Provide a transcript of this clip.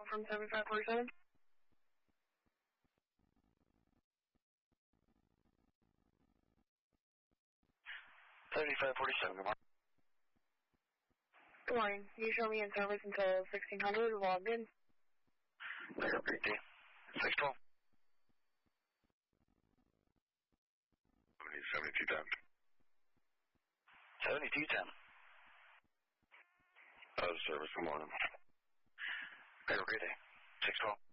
from 7547. 7547, good morning. Good morning. You show me in service until 1600, logged in. Later, great day. 612. 7210. 7210. Service, good morning. Later, great day. 612.